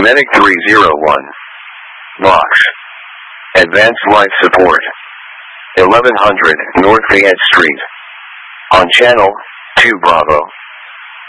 Medic 301. Box. Advanced Life Support. 1100 North Fayette Street. On Channel 2 Bravo.